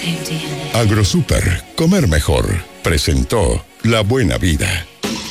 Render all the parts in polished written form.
Agrosuper, comer mejor, presentó La Buena Vida.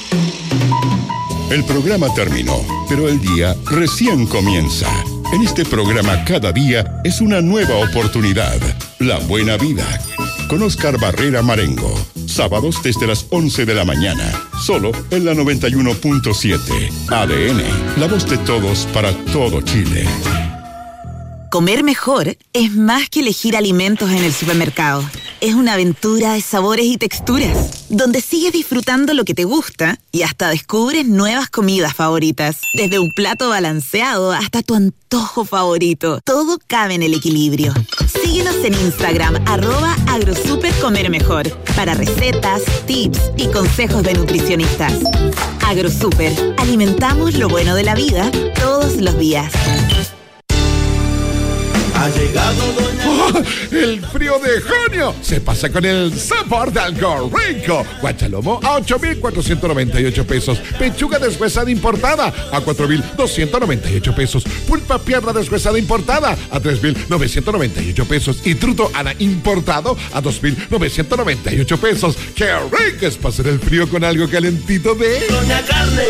El programa terminó, pero el día recién comienza. En este programa cada día es una nueva oportunidad. La Buena Vida, con Oscar Barrera Marengo. Sábados desde las 11 de la mañana, solo en la 91.7. ADN, la voz de todos para todo Chile. Comer mejor es más que elegir alimentos en el supermercado. Es una aventura de sabores y texturas, donde sigues disfrutando lo que te gusta y hasta descubres nuevas comidas favoritas. Desde un plato balanceado hasta tu antojo favorito, todo cabe en el equilibrio. Síguenos en Instagram, @agrosupercomermejor, para recetas, tips y consejos de nutricionistas. Agrosuper, alimentamos lo bueno de la vida todos los días. Ha llegado Doña... ¡Oh! ¡El frío de junio! Se pasa con el sabor de algo rico. Guachalomo a 8,498 pesos. Pechuga deshuesada importada a 4,298 pesos. Pulpa pierna deshuesada importada a 3,998 pesos. Y truto Ana importado a 2,998 pesos. ¡Qué rico es pasar el frío con algo calentito de... Doña Carne!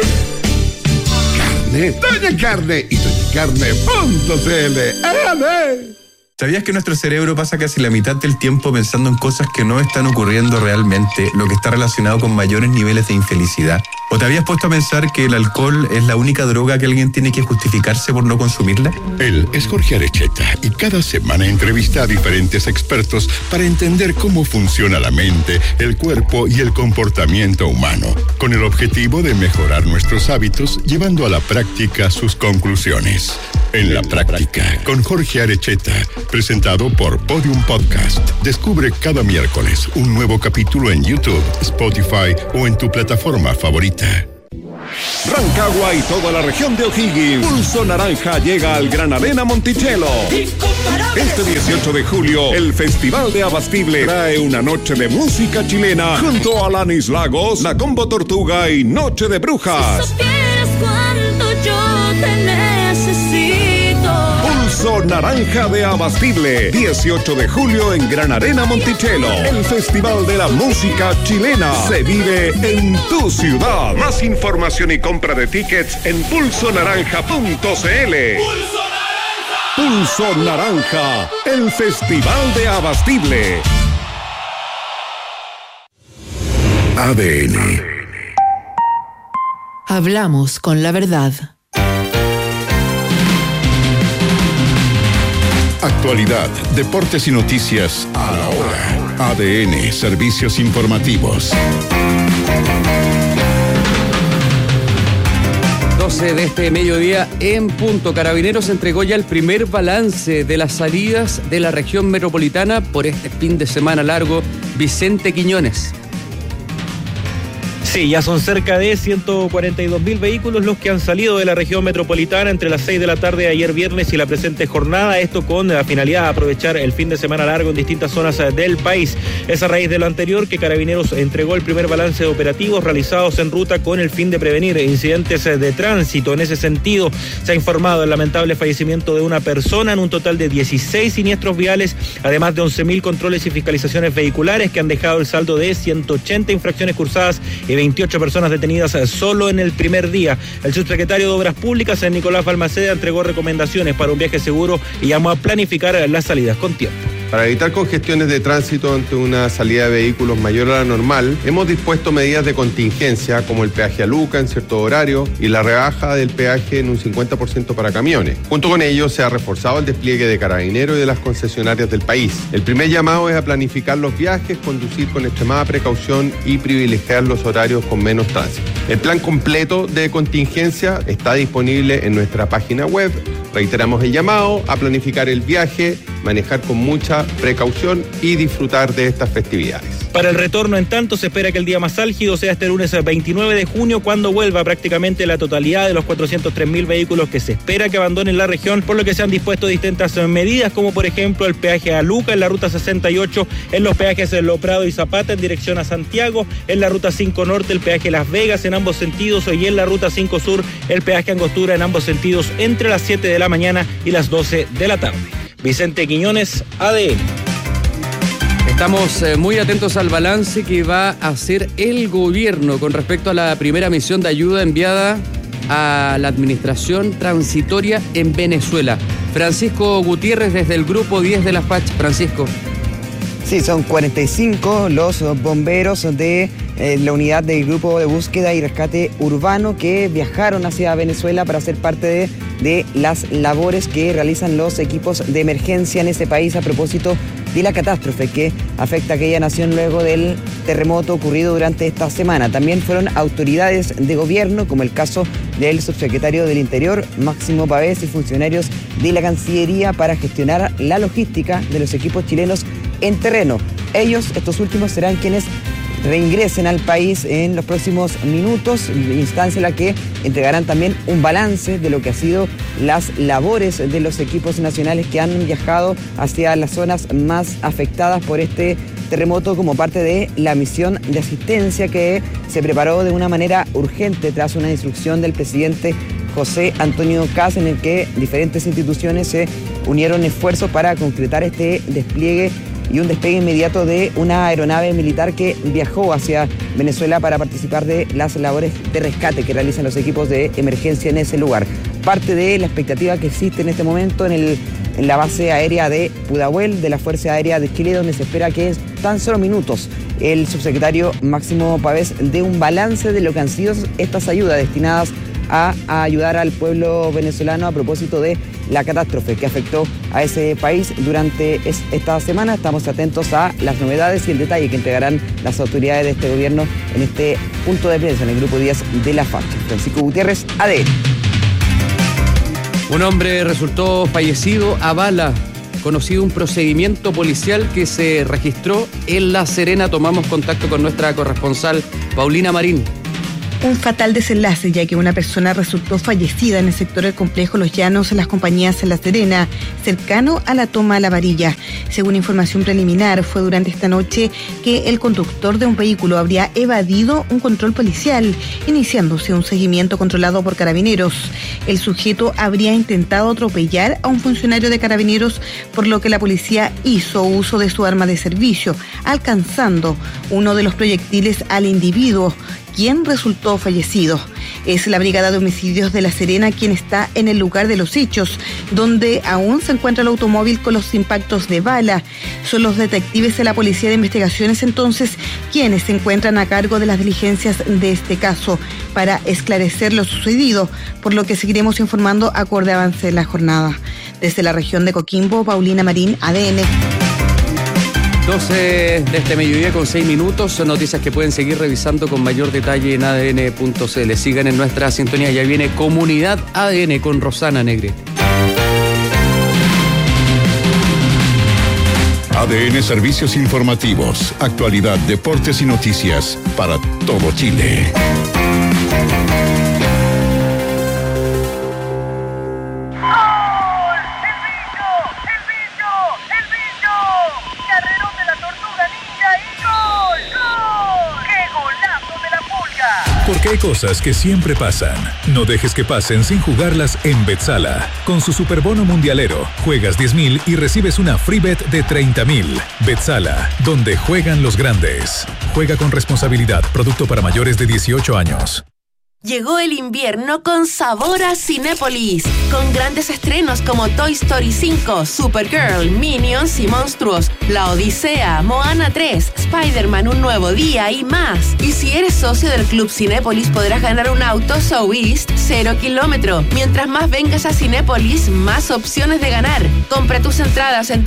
Doña Carne y doñacarne.cl. ¿Sabías que nuestro cerebro pasa casi la mitad del tiempo pensando en cosas que no están ocurriendo realmente, lo que está relacionado con mayores niveles de infelicidad? ¿O te habías puesto a pensar que el alcohol es la única droga que alguien tiene que justificarse por no consumirla? Él es Jorge Arecheta y cada semana entrevista a diferentes expertos para entender cómo funciona la mente, el cuerpo y el comportamiento humano, con el objetivo de mejorar nuestros hábitos, llevando a la práctica sus conclusiones. En la práctica, con Jorge Arecheta, presentado por Podium Podcast. Descubre cada miércoles un nuevo capítulo en YouTube, Spotify o en tu plataforma favorita. Rancagua y toda la región de O'Higgins. Pulso Naranja llega al Gran Arena Monticello. Este 18 de julio, el Festival de Abastible trae una noche de música chilena junto a Alanis Lagos, La Combo Tortuga y Noche de Brujas. Si supieras cuánto yo te necesito. Pulso Naranja de Abastible, 18 de julio en Gran Arena Monticello. El Festival de la Música Chilena se vive en tu ciudad. Más información y compra de tickets en pulsonaranja.cl. Pulso Naranja, el Festival de Abastible. ADN. Hablamos con la verdad. Actualidad, deportes y noticias a la hora. ADN, servicios informativos. 12 de este mediodía en punto. Carabineros entregó ya el primer balance de las salidas de la región metropolitana por este fin de semana largo. Vicente Quiñones. Sí, ya son cerca de 142.000 vehículos los que han salido de la región metropolitana entre las 6 de la tarde de ayer viernes y la presente jornada, esto con la finalidad de aprovechar el fin de semana largo en distintas zonas del país. Es a raíz de lo anterior que Carabineros entregó el primer balance de operativos realizados en ruta con el fin de prevenir incidentes de tránsito. En ese sentido, se ha informado del lamentable fallecimiento de una persona en un total de 16 siniestros viales, además de 11.000 controles y fiscalizaciones vehiculares que han dejado el saldo de 180 infracciones cursadas y 28 personas detenidas solo en el primer día. El subsecretario de Obras Públicas, Nicolás Balmaceda, entregó recomendaciones para un viaje seguro y llamó a planificar las salidas con tiempo. Para evitar congestiones de tránsito ante una salida de vehículos mayor a la normal, hemos dispuesto medidas de contingencia como el peaje a Luca en cierto horario y la rebaja del peaje en un 50% para camiones. Junto con ello, se ha reforzado el despliegue de Carabineros y de las concesionarias del país. El primer llamado es a planificar los viajes, conducir con extremada precaución y privilegiar los horarios con menos tránsito. El plan completo de contingencia está disponible en nuestra página web. Reiteramos el llamado a planificar el viaje, manejar con mucha precaución y disfrutar de estas festividades. Para el retorno, en tanto, se espera que el día más álgido sea este lunes 29 de junio, cuando vuelva prácticamente la totalidad de los 403.000 vehículos que se espera que abandonen la región, por lo que se han dispuesto distintas medidas, como por ejemplo el peaje a Luca en la ruta 68, en los peajes en Lo Prado y Zapata en dirección a Santiago, en la ruta 5 Norte el peaje Las Vegas en ambos sentidos, y en la ruta 5 Sur el peaje Angostura en ambos sentidos entre las 7 de la mañana y las 12 de la tarde. Vicente Quiñones, ADN. Estamos muy atentos al balance que va a hacer el gobierno con respecto a la primera misión de ayuda enviada a la administración transitoria en Venezuela. Francisco Gutiérrez desde el Grupo 10 de la FACH. Francisco. Sí, son 45 los bomberos de la unidad del Grupo de Búsqueda y Rescate Urbano que viajaron hacia Venezuela para ser parte de las labores que realizan los equipos de emergencia en ese país a propósito de la catástrofe que afecta a aquella nación luego del terremoto ocurrido durante esta semana. También fueron autoridades de gobierno, como el caso del subsecretario del Interior, Máximo Pavés, y funcionarios de la Cancillería para gestionar la logística de los equipos chilenos en terreno. Ellos, estos últimos, serán quienes reingresen al país en los próximos minutos, instancia en la que entregarán también un balance de lo que ha sido las labores de los equipos nacionales que han viajado hacia las zonas más afectadas por este terremoto como parte de la misión de asistencia que se preparó de una manera urgente tras una instrucción del presidente José Antonio Kast, en el que diferentes instituciones se unieron esfuerzos para concretar este despliegue y un despegue inmediato de una aeronave militar que viajó hacia Venezuela para participar de las labores de rescate que realizan los equipos de emergencia en ese lugar. Parte de la expectativa que existe en este momento en la base aérea de Pudahuel de la Fuerza Aérea de Chile, donde se espera que en tan solo minutos el subsecretario Máximo Pavés dé un balance de lo que han sido estas ayudas destinadas a ayudar al pueblo venezolano a propósito de la catástrofe que afectó a ese país durante esta semana. Estamos atentos a las novedades y el detalle que entregarán las autoridades de este gobierno en este punto de prensa en el Grupo 10 de la FACH. Francisco Gutiérrez, ADN. Un hombre resultó fallecido a bala. Conocido un procedimiento policial que se registró en La Serena. Tomamos contacto con nuestra corresponsal Paulina Marín. Un fatal desenlace, ya que una persona resultó fallecida en el sector del complejo Los Llanos en las Compañías en La Serena, cercano a la toma de La Varilla. Según información preliminar, fue durante esta noche que el conductor de un vehículo habría evadido un control policial, iniciándose un seguimiento controlado por carabineros. El sujeto habría intentado atropellar a un funcionario de carabineros, por lo que la policía hizo uso de su arma de servicio, alcanzando uno de los proyectiles al individuo, quien resultó fallecido. Es la Brigada de Homicidios de La Serena quien está en el lugar de los hechos, donde aún se encuentra el automóvil con los impactos de bala. Son los detectives de la Policía de Investigaciones entonces quienes se encuentran a cargo de las diligencias de este caso para esclarecer lo sucedido, por lo que seguiremos informando acorde avance de la jornada. Desde la región de Coquimbo, Paulina Marín, ADN. 12 de este mediodía con 6 minutos. Son noticias que pueden seguir revisando con mayor detalle en adn.cl. Sigan en nuestra sintonía. Ya viene Comunidad ADN con Rosana Negre. ADN Servicios Informativos, actualidad, deportes y noticias para todo Chile. Porque hay cosas que siempre pasan. No dejes que pasen sin jugarlas en Betsala. Con su superbono mundialero, juegas 10.000 y recibes una free bet de 30.000. Betsala, donde juegan los grandes. Juega con responsabilidad. Producto para mayores de 18 años. Llegó el invierno con sabor a Cinépolis, con grandes estrenos como Toy Story 5, Supergirl, Minions y Monstruos, La Odisea, Moana 3, Spider-Man Un Nuevo Día y más. Y si eres socio del Club Cinépolis podrás ganar un auto So East 0 kilómetro. Mientras más vengas a Cinépolis, más opciones de ganar. Compra tus entradas en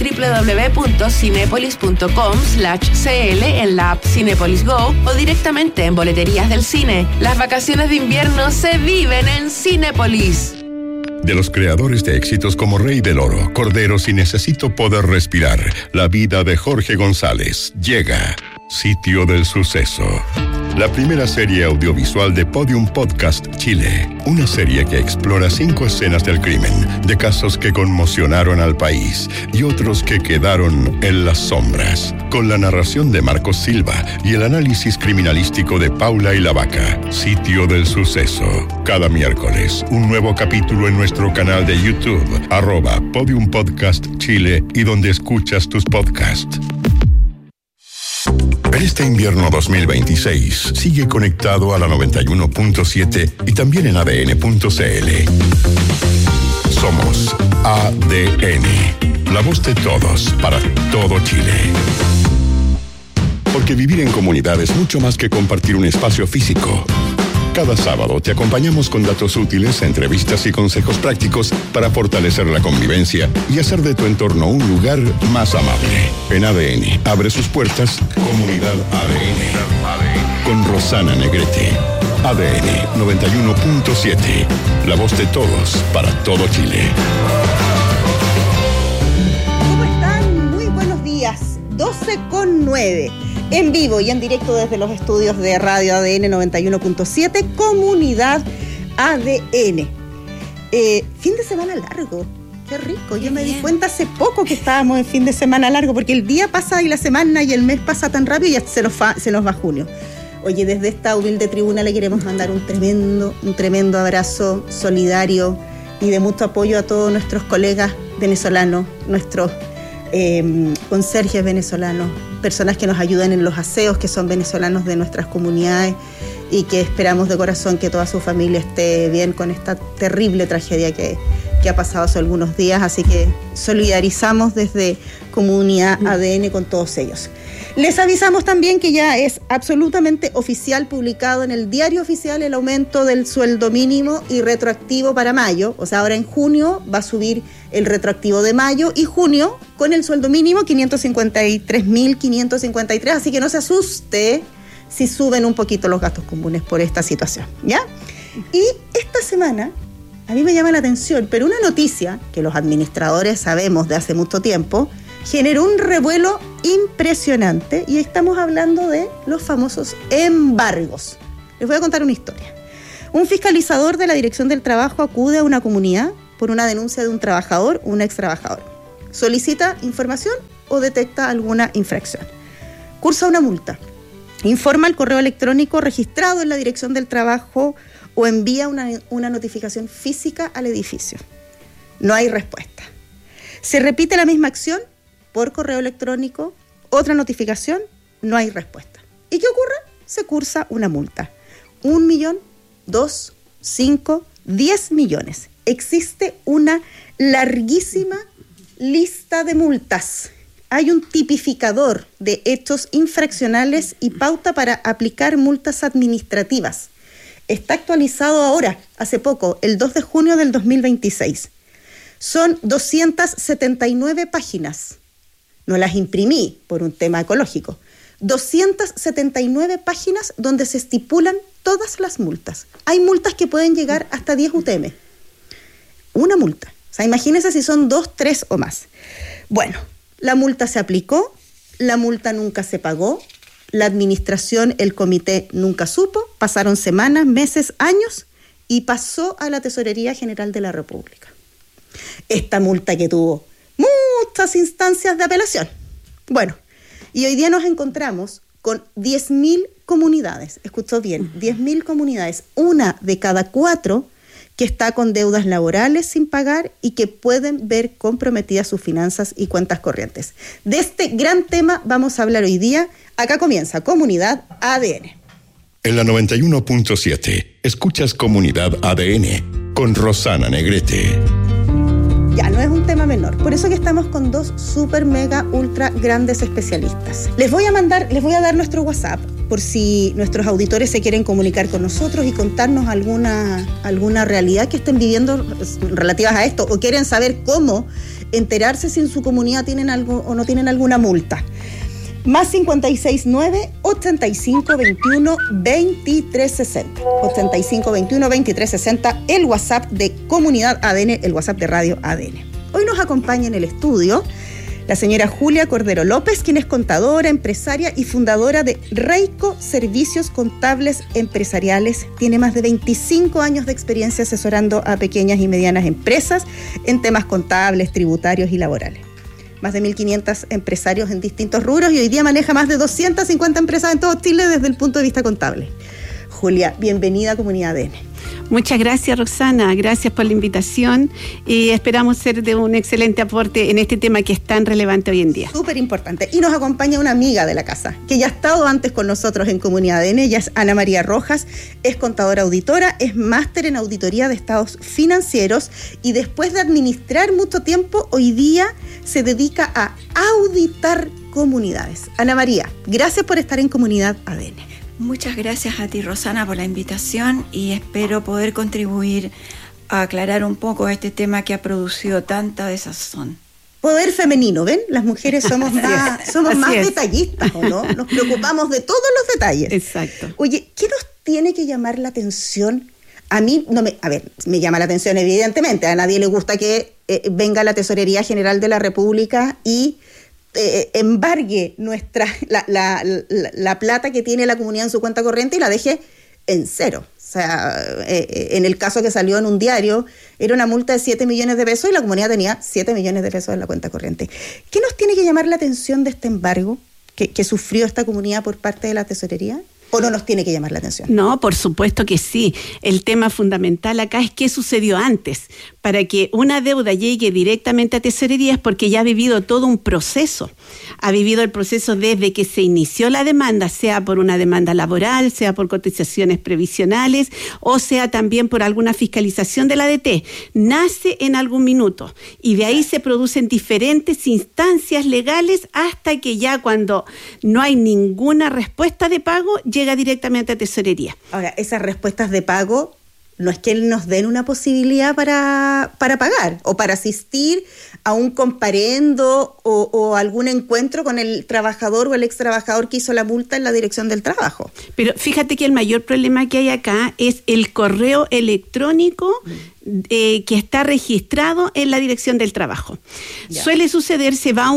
www.cinepolis.com/cl en la app Cinépolis Go o directamente en boleterías del cine. Las vacaciones de invierno se viven en Cinépolis. De los creadores de éxitos como Rey del Oro, Corderos y Necesito Poder Respirar, la vida de Jorge González llega. Sitio del Suceso. La primera serie audiovisual de Podium Podcast Chile. Una serie que explora 5 escenas del crimen, de casos que conmocionaron al país y otros que quedaron en las sombras. Con la narración de Marcos Silva y el análisis criminalístico de Paula y la Vaca. Sitio del Suceso. Cada miércoles, un nuevo capítulo en nuestro canal de YouTube, @Podium Podcast Chile y donde escuchas tus podcasts. En este invierno 2026, sigue conectado a la 91.7 y también en ADN.cl. Somos ADN, la voz de todos para todo Chile. Porque vivir en comunidad es mucho más que compartir un espacio físico. Cada sábado te acompañamos con datos útiles, entrevistas y consejos prácticos para fortalecer la convivencia y hacer de tu entorno un lugar más amable. En ADN, abre sus puertas Comunidad ADN. Con Rosana Negrete. ADN 91.7. La voz de todos para todo Chile. ¿Cómo están? Muy buenos días. 12:09. En vivo y en directo desde los estudios de Radio ADN 91.7, Comunidad ADN. Fin de semana largo, qué rico. Yo me di cuenta hace poco que estábamos en fin de semana largo, porque el día pasa y la semana y el mes pasa tan rápido y ya se nos va junio. Oye, desde esta humilde tribuna le queremos mandar un tremendo abrazo solidario y de mutuo apoyo a todos nuestros colegas venezolanos, nuestros conserjes venezolanos, personas que nos ayudan en los aseos, que son venezolanos de nuestras comunidades y que esperamos de corazón que toda su familia esté bien con esta terrible tragedia que ha pasado hace algunos días. Así que solidarizamos desde Comunidad ADN con todos ellos. Les avisamos también que ya es absolutamente oficial, publicado en el Diario Oficial, el aumento del sueldo mínimo y retroactivo para mayo. O sea, ahora en junio va a subir el retroactivo de mayo y junio con el sueldo mínimo 553.553. Así que no se asuste si suben un poquito los gastos comunes por esta situación, ¿ya? Y esta semana a mí me llama la atención, pero una noticia que los administradores sabemos de hace mucho tiempo generó un revuelo impresionante y estamos hablando de los famosos embargos. Les voy a contar una historia. Un fiscalizador de la Dirección del Trabajo acude a una comunidad por una denuncia de un trabajador, un ex trabajador. Solicita información o detecta alguna infracción. Cursa una multa. Informa al correo electrónico registrado en la Dirección del Trabajo o envía una notificación física al edificio. No hay respuesta. Se repite la misma acción por correo electrónico, otra notificación, no hay respuesta. ¿Y qué ocurre? Se cursa una multa. 1 millón, 2, 5, 10 millones. Existe una larguísima lista de multas. Hay un tipificador de hechos infraccionales y pauta para aplicar multas administrativas. Está actualizado ahora, hace poco, el 2 de junio del 2026. Son 279 páginas. No las imprimí por un tema ecológico. 279 páginas donde se estipulan todas las multas. Hay multas que pueden llegar hasta 10 UTM. Una multa. O sea, imagínense si son 2, 3 o más. Bueno, la multa se aplicó, la multa nunca se pagó, la administración, el comité nunca supo, pasaron semanas, meses, años y pasó a la Tesorería General de la República. Esta multa que tuvo muchas instancias de apelación. Bueno, y hoy día nos encontramos con 10.000 comunidades, escuchó bien, 10.000 comunidades, una de cada 4 que está con deudas laborales sin pagar y que pueden ver comprometidas sus finanzas y cuentas corrientes. De este gran tema vamos a hablar hoy día. Acá comienza Comunidad ADN. En la 91.7, escuchas Comunidad ADN con Rosana Negrete. Ya, no es un tema menor. Por eso que estamos con 2 super, mega, ultra grandes especialistas. Les voy a dar nuestro WhatsApp por si nuestros auditores se quieren comunicar con nosotros y contarnos alguna realidad que estén viviendo relativas a esto o quieren saber cómo enterarse si en su comunidad tienen algo o no tienen alguna multa. Más 569-8521-2360. 8521-2360, el WhatsApp de Comunidad ADN, el WhatsApp de Radio ADN. Hoy nos acompaña en el estudio la señora Julia Cordero López, quien es contadora, empresaria y fundadora de Reico Servicios Contables Empresariales. Tiene más de 25 años de experiencia asesorando a pequeñas y medianas empresas en temas contables, tributarios y laborales. Más de 1.500 empresarios en distintos rubros y hoy día maneja más de 250 empresas en todo Chile desde el punto de vista contable. Julia, bienvenida a Comunidad ADN. Muchas gracias, Roxana. Gracias por la invitación y esperamos ser de un excelente aporte en este tema que es tan relevante hoy en día. Súper importante. Y nos acompaña una amiga de la casa, que ya ha estado antes con nosotros en Comunidad ADN. Ella es Ana María Rojas, es contadora auditora, es máster en auditoría de estados financieros y después de administrar mucho tiempo, hoy día se dedica a auditar comunidades. Ana María, gracias por estar en Comunidad ADN. Muchas gracias a ti, Rosana, por la invitación y espero poder contribuir a aclarar un poco este tema que ha producido tanta desazón. Poder femenino, ¿ven? Las mujeres somos más detallistas, ¿o no? Nos preocupamos de todos los detalles. Exacto. Oye, ¿qué nos tiene que llamar la atención? A mí, me llama la atención evidentemente, a nadie le gusta que venga la Tesorería General de la República y embargue la plata que tiene la comunidad en su cuenta corriente y la deje en cero. O sea, en el caso que salió en un diario, era una multa de 7 millones de pesos y la comunidad tenía 7 millones de pesos en la cuenta corriente. ¿Qué nos tiene que llamar la atención de este embargo que sufrió esta comunidad por parte de la Tesorería? ¿O no nos tiene que llamar la atención? No, por supuesto que sí. El tema fundamental acá es qué sucedió antes. Para que una deuda llegue directamente a Tesorería es porque ya ha vivido todo un proceso. Ha vivido el proceso desde que se inició la demanda, sea por una demanda laboral, sea por cotizaciones previsionales, o sea también por alguna fiscalización de la ADT. Nace en algún minuto y de ahí se producen diferentes instancias legales hasta que ya cuando no hay ninguna respuesta de pago, llega directamente a Tesorería. Ahora, esas respuestas de pago no es que nos den una posibilidad para pagar o para asistir a un comparendo o algún encuentro con el trabajador o el ex trabajador que hizo la multa en la dirección del trabajo. Pero fíjate que el mayor problema que hay acá es el correo electrónico que está registrado en la dirección del trabajo. Ya. Suele suceder, se va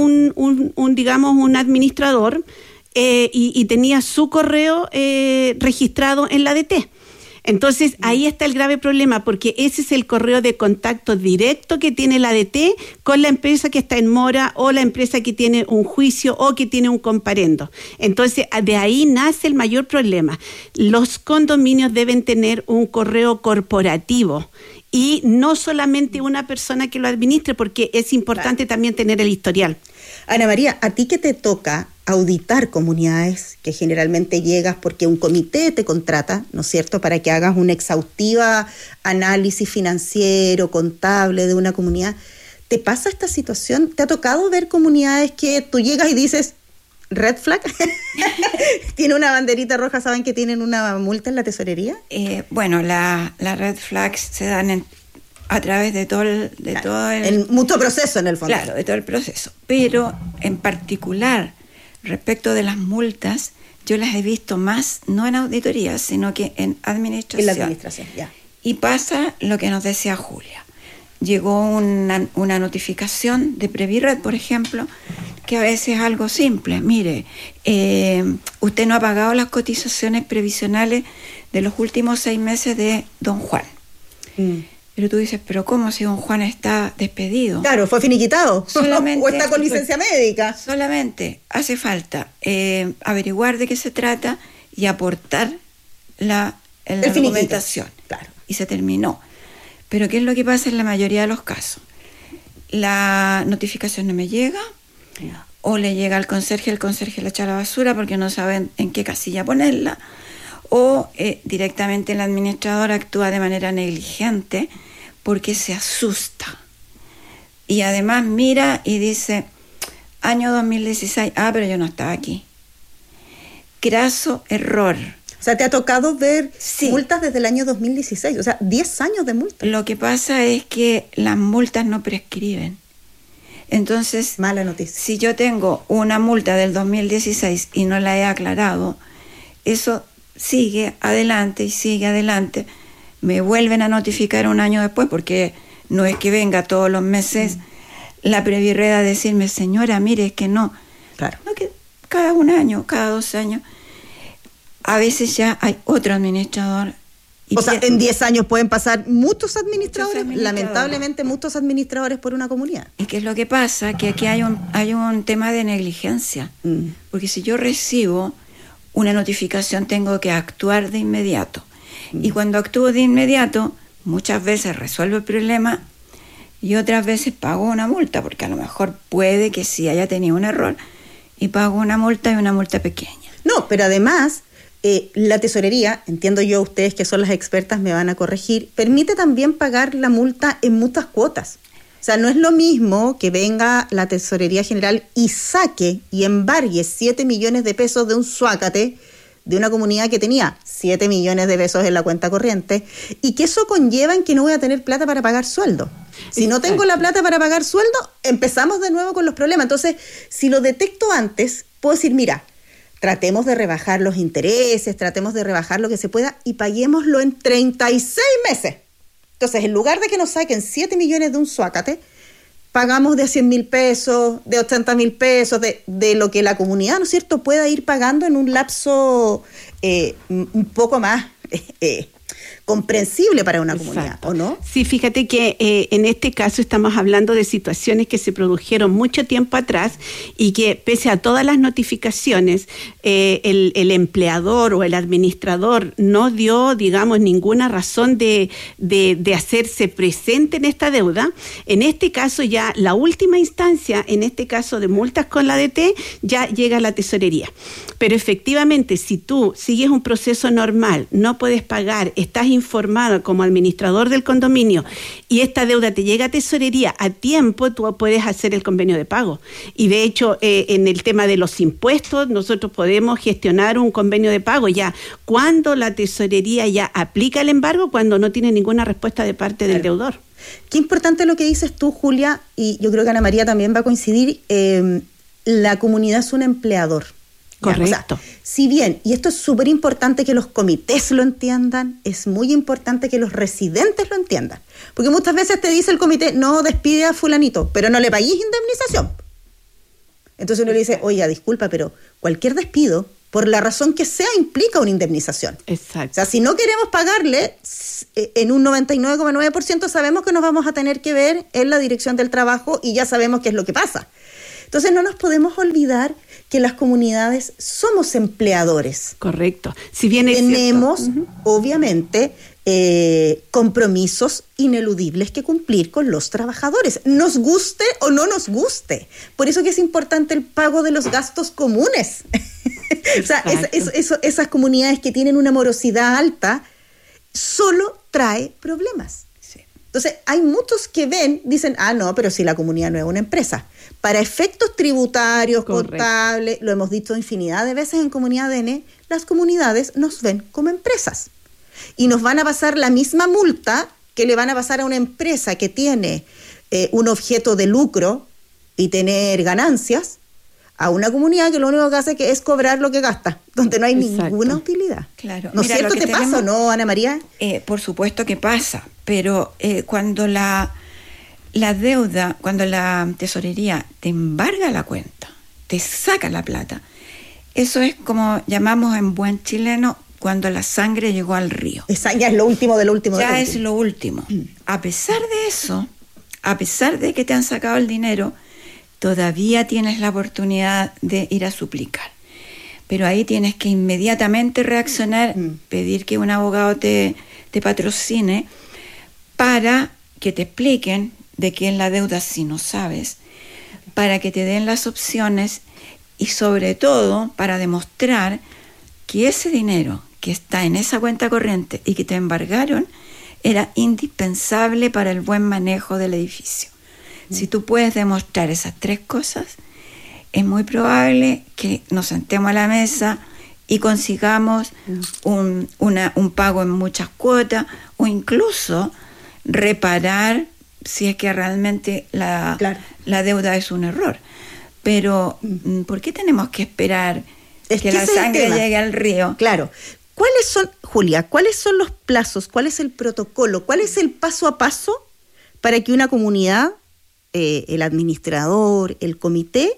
un administrador y tenía su correo registrado en la ADT. Entonces, ahí está el grave problema, porque ese es el correo de contacto directo que tiene la ADT con la empresa que está en mora o la empresa que tiene un juicio o que tiene un comparendo. Entonces, de ahí nace el mayor problema. Los condominios deben tener un correo corporativo y no solamente una persona que lo administre, porque es importante también tener el historial. Ana María, ¿a ti qué te toca auditar comunidades que generalmente llegas porque un comité te contrata, ¿no es cierto?, para que hagas un exhaustiva análisis financiero, contable de una comunidad? ¿Te pasa esta situación? ¿Te ha tocado ver comunidades que tú llegas y dices, red flag? ¿Tiene una banderita roja? ¿Saben que tienen una multa en la tesorería? Bueno, las red flags se dan a través de todo el mutuo proceso, en el fondo. Claro, de todo el proceso. Pero en particular, respecto de las multas, yo las he visto más, no en auditoría, sino que en administración. En la administración, ya. Y pasa lo que nos decía Julia. Llegó una notificación de Previred, por ejemplo, que a veces es algo simple. Mire, usted no ha pagado las cotizaciones previsionales de los últimos 6 meses de don Juan. Pero tú dices, ¿pero cómo si don Juan está despedido? Claro, fue finiquitado. Solamente, o está con licencia médica. Solamente hace falta averiguar de qué se trata y aportar la documentación. Claro. Y se terminó. Pero ¿qué es lo que pasa en la mayoría de los casos? La notificación no me llega, o le llega al conserje, el conserje la echa a la basura porque no saben en qué casilla ponerla, o directamente el administrador actúa de manera negligente porque se asusta. Y además mira y dice, año 2016, pero yo no estaba aquí. Graso error. O sea, ¿te ha tocado ver multas desde el año 2016? O sea, 10 años de multa. Lo que pasa es que las multas no prescriben. Entonces, mala noticia. Si yo tengo una multa del 2016 y no la he aclarado, eso sigue adelante y sigue adelante. Me vuelven a notificar un año después, porque no es que venga todos los meses la Previred a decirme, señora, mire, es que no. Claro. No, que cada un año, cada 2 años. A veces ya hay otro administrador. O sea, en 10 años pueden pasar muchos administradores, lamentablemente muchos administradores por una comunidad. ¿Y qué es lo que pasa? Que aquí hay un tema de negligencia. Porque si yo recibo una notificación, tengo que actuar de inmediato. Y cuando actúo de inmediato, muchas veces resuelvo el problema y otras veces pago una multa, porque a lo mejor puede que sí haya tenido un error y pago una multa y una multa pequeña. No, pero además la tesorería, entiendo yo, ustedes que son las expertas me van a corregir, permite también pagar la multa en muchas cuotas. O sea, no es lo mismo que venga la Tesorería General y saque y embargue 7 millones de pesos de un zuácate de una comunidad que tenía 7 millones de pesos en la cuenta corriente, y que eso conlleva en que no voy a tener plata para pagar sueldo. Si no tengo la plata para pagar sueldo, empezamos de nuevo con los problemas. Entonces, si lo detecto antes, puedo decir, mira, tratemos de rebajar los intereses, tratemos de rebajar lo que se pueda y paguémoslo en 36 meses. Entonces, en lugar de que nos saquen 7 millones de un zuácate, pagamos de 100,000 pesos, de 80,000 pesos, de lo que la comunidad, ¿no es cierto?, pueda ir pagando en un lapso un poco más comprensible para una comunidad, ¿o no? Sí, fíjate que en este caso estamos hablando de situaciones que se produjeron mucho tiempo atrás y que pese a todas las notificaciones, el empleador o el administrador no dio, digamos, ninguna razón de hacerse presente en esta deuda. En este caso ya la última instancia, en este caso de multas con la DT, ya llega a la tesorería. Pero efectivamente, si tú sigues un proceso normal, no puedes pagar, estás informado como administrador del condominio y esta deuda te llega a tesorería a tiempo, tú puedes hacer el convenio de pago. Y de hecho, en el tema de los impuestos, nosotros podemos gestionar un convenio de pago ya cuando la tesorería ya aplica el embargo, cuando no tiene ninguna respuesta de parte del deudor. Qué importante lo que dices tú, Julia, y yo creo que Ana María también va a coincidir, la comunidad es un empleador. Correcto. O sea, si bien, y esto es súper importante que los comités lo entiendan, es muy importante que los residentes lo entiendan. Porque muchas veces te dice el comité, no, despide a fulanito, pero no le paguís indemnización. Entonces uno le dice, oiga, disculpa, pero cualquier despido, por la razón que sea, implica una indemnización. Exacto. O sea, si no queremos pagarle, en un 99,9% sabemos que nos vamos a tener que ver en la dirección del trabajo y ya sabemos qué es lo que pasa. Entonces no nos podemos olvidar que las comunidades somos empleadores. Correcto. Si bien tenemos, obviamente, compromisos ineludibles que cumplir con los trabajadores, nos guste o no nos guste. Por eso que es importante el pago de los gastos comunes. O sea, esas comunidades que tienen una morosidad alta solo trae problemas. Sí. Entonces, hay muchos que dicen, no, pero si la comunidad no es una empresa. Para efectos tributarios, contables, lo hemos dicho infinidad de veces en Comunidad DN, las comunidades nos ven como empresas. Y nos van a pasar la misma multa que le van a pasar a una empresa que tiene un objeto de lucro y tener ganancias, a una comunidad que lo único que hace es cobrar lo que gasta, donde no hay ninguna utilidad. Claro. ¿No es cierto? ¿Te pasa o no, Ana María? Por supuesto que pasa, pero cuando la deuda, cuando la tesorería te embarga la cuenta, te saca la plata, eso es como llamamos en buen chileno cuando la sangre llegó al río. Esa ya es lo último de lo último. Ya es lo último. A pesar de eso, a pesar de que te han sacado el dinero, todavía tienes la oportunidad de ir a suplicar. Pero ahí tienes que inmediatamente reaccionar, pedir que un abogado te patrocine para que te expliquen de qué es la deuda si no sabes, para que te den las opciones y sobre todo para demostrar que ese dinero que está en esa cuenta corriente y que te embargaron era indispensable para el buen manejo del edificio. Si tú puedes demostrar esas tres cosas, es muy probable que nos sentemos a la mesa y consigamos un pago en muchas cuotas o incluso reparar si es que realmente la deuda es un error. Pero, ¿por qué tenemos que esperar que la sangre llegue al río? Claro. ¿Cuáles son, Julia, cuáles son los plazos? ¿Cuál es el protocolo? ¿Cuál es el paso a paso para que una comunidad, el administrador, el comité,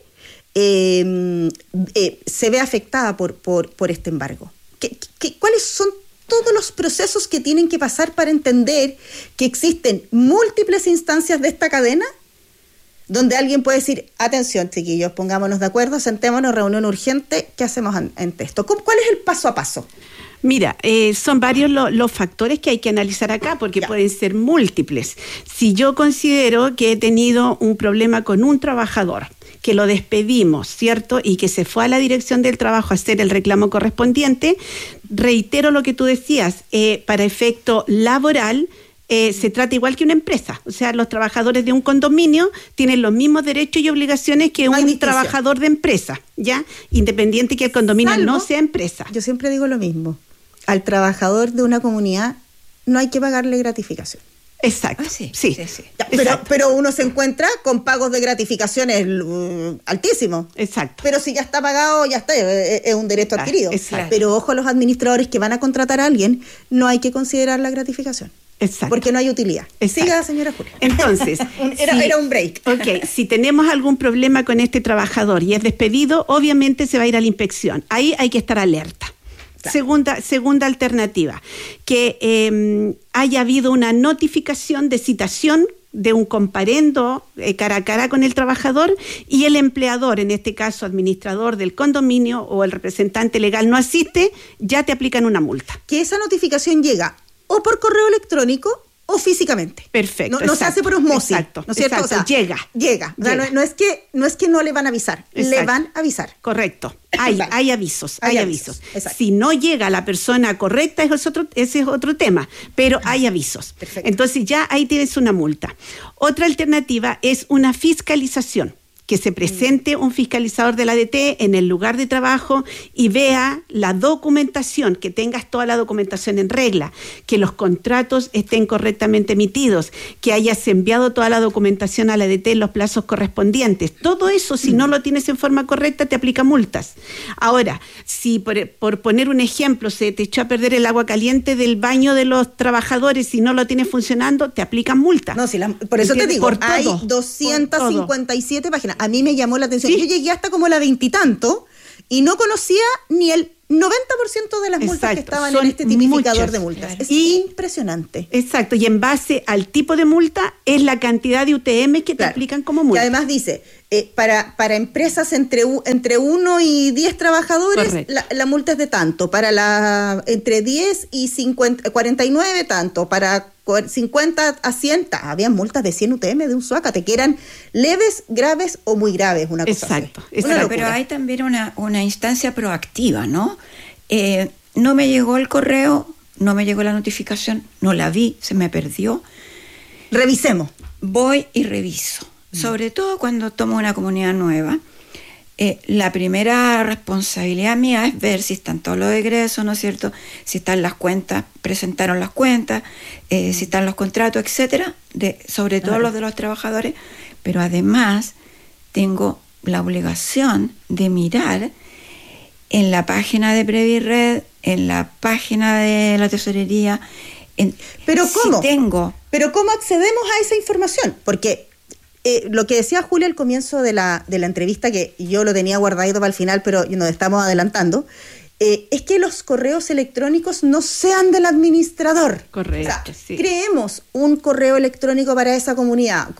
se vea afectada por este embargo? ¿Cuáles son todos los procesos que tienen que pasar para entender que existen múltiples instancias de esta cadena donde alguien puede decir, atención chiquillos, pongámonos de acuerdo, sentémonos, reunión urgente, ¿qué hacemos ante esto? ¿Cuál es el paso a paso? Mira, son varios los factores que hay que analizar acá, porque pueden ser múltiples. Si yo considero que he tenido un problema con un trabajador, que lo despedimos, ¿cierto? Y que se fue a la dirección del trabajo a hacer el reclamo correspondiente, reitero lo que tú decías, para efecto laboral, se trata igual que una empresa. O sea, los trabajadores de un condominio tienen los mismos derechos y obligaciones que un trabajador de empresa, ¿ya? Independiente que el condominio no sea empresa. Yo siempre digo lo mismo. Al trabajador de una comunidad no hay que pagarle gratificación. Exacto. Sí. Pero uno se encuentra con pagos de gratificaciones altísimos. Exacto. Pero si ya está pagado, ya está, es un derecho adquirido. Exacto. Pero ojo, los administradores que van a contratar a alguien, no hay que considerar la gratificación. Exacto. Porque no hay utilidad. Exacto. Siga, señora Julia. Entonces, era un break. Ok, si tenemos algún problema con este trabajador y es despedido, obviamente se va a ir a la inspección. Ahí hay que estar alerta. Claro. Segunda alternativa, que haya habido una notificación de citación de un comparendo cara a cara con el trabajador y el empleador, en este caso administrador del condominio o el representante legal no asiste, ya te aplican una multa. Que esa notificación llega o por correo electrónico o físicamente. Perfecto. No se hace por osmosis. Exacto. ¿No es cierto? Exacto. O sea, llega. O sea, no es que no le van a avisar. Exacto. Le van a avisar. Correcto. Hay avisos. Hay avisos. Exacto. Si no llega la persona correcta, ese es otro tema. Pero hay avisos. Perfecto. Entonces ya ahí tienes una multa. Otra alternativa es una fiscalización. Que se presente un fiscalizador de la ADT en el lugar de trabajo y vea la documentación, que tengas toda la documentación en regla, que los contratos estén correctamente emitidos, que hayas enviado toda la documentación a la ADT en los plazos correspondientes. Todo eso, si no lo tienes en forma correcta, te aplica multas. Ahora, si por poner un ejemplo, se te echó a perder el agua caliente del baño de los trabajadores y no lo tienes funcionando, te aplican multas. No, por eso te digo, hay 257 páginas. A mí me llamó la atención. Yo llegué hasta como la 20 y tanto y no conocía ni el 90% de las multas que estaban en este tipificador de multas. Es impresionante. Exacto, y en base al tipo de multa es la cantidad de UTM que te aplican como multa. Y además dice, para empresas entre 1 y 10 trabajadores, la multa es de tanto. Para entre 10 y 49, tanto. Para 50 a 100, había multas de 100 UTM de un suácate, que eran leves, graves o muy graves, una cosa así. Exacto. Pero hay también una instancia proactiva, ¿no? No me llegó el correo, no me llegó la notificación, no la vi, se me perdió. Revisemos. Voy y reviso. Sobre todo cuando tomo una comunidad nueva, la primera responsabilidad mía es ver si están todos los egresos, ¿no es cierto? Si están las cuentas, presentaron las cuentas, si están los contratos, etcétera, sobre todo los de los trabajadores, pero además tengo la obligación de mirar en la página de Previred, en la página de la tesorería. ¿Pero cómo? ¿Pero cómo accedemos a esa información? Porque lo que decía Julia al comienzo de la entrevista, que yo lo tenía guardadito para el final, pero nos estamos adelantando, es que los correos electrónicos no sean del administrador. Correcto, o sea, creemos un correo electrónico para esa comunidad.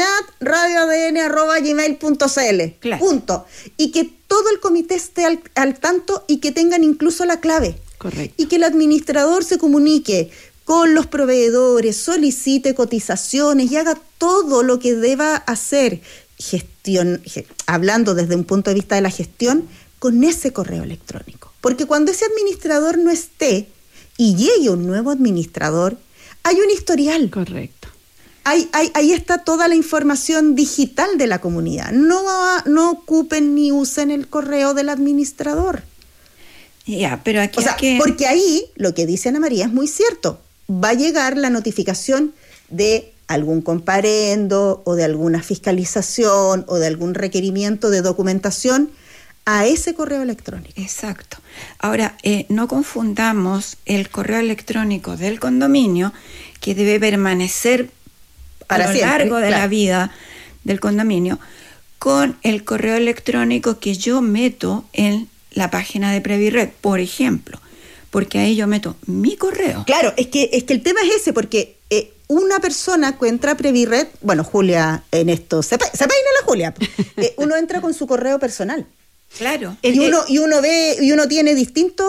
comunidadradioadn@gmail.cl. Claro. Punto. Y que todo el comité esté al tanto y que tengan incluso la clave. Correcto. Y que el administrador se comunique con los proveedores, solicite cotizaciones y haga todo lo que deba hacer, hablando desde un punto de vista de la gestión, con ese correo electrónico. Porque cuando ese administrador no esté y llegue un nuevo administrador, hay un historial. Correcto. Ahí está toda la información digital de la comunidad. No ocupen ni usen el correo del administrador. Ya, pero aquí porque ahí lo que dice Ana María es muy cierto. Va a llegar la notificación de algún comparendo o de alguna fiscalización o de algún requerimiento de documentación a ese correo electrónico. Exacto. Ahora, no confundamos el correo electrónico del condominio, que debe permanecer a lo largo de la vida del condominio, con el correo electrónico que yo meto en la página de Previred, por ejemplo. Porque ahí yo meto mi correo. Claro, es que el tema es ese, porque una persona que entra a Previred, bueno, Julia en esto, se peina la Julia, uno entra con su correo personal. Claro. Y uno tiene distintos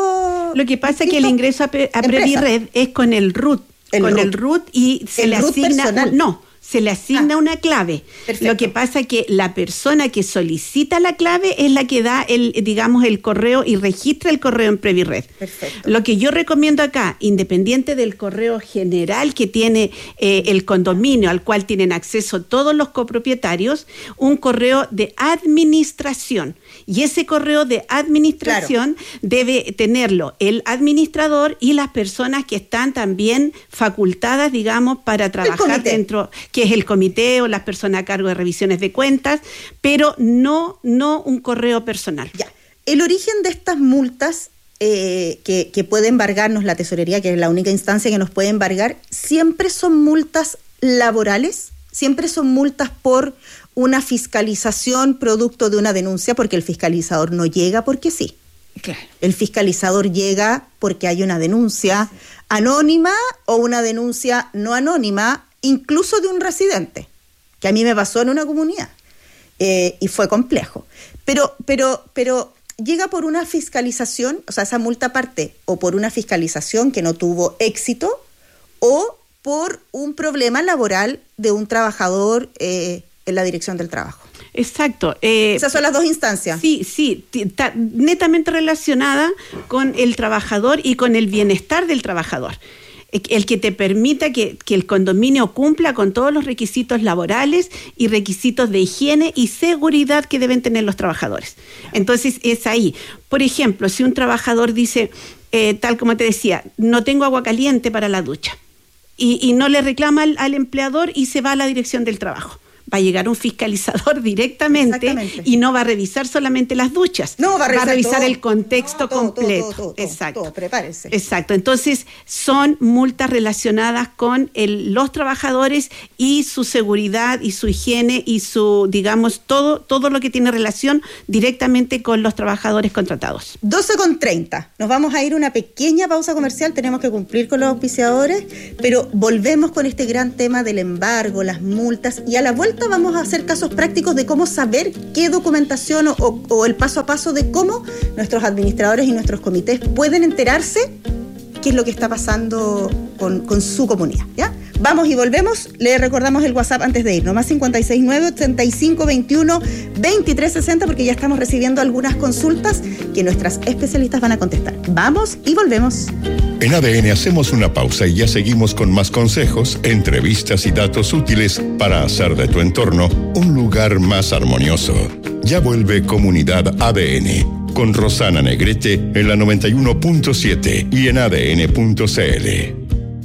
ingreso. Lo que pasa es que el ingreso a Previred es con el RUT. El RUT y se le asigna se le asigna una clave. Perfecto. Lo que pasa es que la persona que solicita la clave es la que da el correo y registra el correo en Previred. Perfecto. Lo que yo recomiendo acá, independiente del correo general que tiene el condominio, al cual tienen acceso todos los copropietarios, un correo de administración. Y ese correo de administración debe tenerlo el administrador y las personas que están también facultadas, digamos, para trabajar dentro, que es el comité o las personas a cargo de revisiones de cuentas, pero no un correo personal. Ya. El origen de estas multas que puede embargarnos la tesorería, que es la única instancia que nos puede embargar, siempre son multas laborales, siempre son multas por una fiscalización producto de una denuncia, porque el fiscalizador no llega porque sí. Claro. El fiscalizador llega porque hay una denuncia anónima o una denuncia no anónima, incluso de un residente, que a mí me pasó en una comunidad y fue complejo. Pero llega por una fiscalización, o sea, esa multa parte o por una fiscalización que no tuvo éxito o por un problema laboral de un trabajador en la dirección del trabajo. Exacto. Esas son las dos instancias. Sí, está netamente relacionada con el trabajador y con el bienestar del trabajador. El que te permita que el condominio cumpla con todos los requisitos laborales y requisitos de higiene y seguridad que deben tener los trabajadores. Entonces, es ahí. Por ejemplo, si un trabajador dice, tal como te decía, no tengo agua caliente para la ducha, y no le reclama al empleador y se va a la dirección del trabajo. Va a llegar un fiscalizador directamente y no va a revisar solamente las duchas. No, va a revisar todo, el contexto completo. Todo, exacto. Prepárese. Exacto. Entonces, son multas relacionadas con los trabajadores y su seguridad y su higiene y su, digamos, todo lo que tiene relación directamente con los trabajadores contratados. 12:30. Nos vamos a ir a una pequeña pausa comercial. Tenemos que cumplir con los auspiciadores, pero volvemos con este gran tema del embargo, las multas, y a la vuelta vamos a hacer casos prácticos de cómo saber qué documentación o el paso a paso de cómo nuestros administradores y nuestros comités pueden enterarse qué es lo que está pasando con su comunidad, ¿ya? Vamos y volvemos. Le recordamos el WhatsApp antes de irnos, más 569-8521-2360, porque ya estamos recibiendo algunas consultas que nuestras especialistas van a contestar. Vamos y volvemos. En ADN hacemos una pausa y ya seguimos con más consejos, entrevistas y datos útiles para hacer de tu entorno un lugar más armonioso. Ya vuelve Comunidad ADN con Rosana Negrete en la 91.7 y en ADN.cl.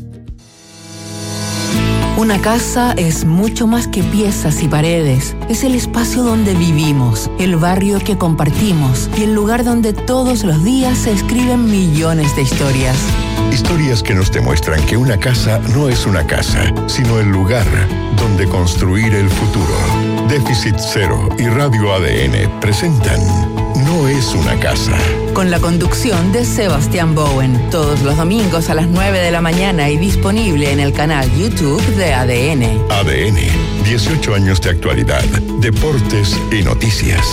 Una casa es mucho más que piezas y paredes. Es el espacio donde vivimos, el barrio que compartimos y el lugar donde todos los días se escriben millones de historias. Historias que nos demuestran que una casa no es una casa, sino el lugar donde construir el futuro. Déficit Cero y Radio ADN presentan No es una casa. Con la conducción de Sebastián Bowen. Todos los domingos a las 9 de la mañana y disponible en el canal YouTube de ADN. ADN, 18 años de actualidad, deportes y noticias.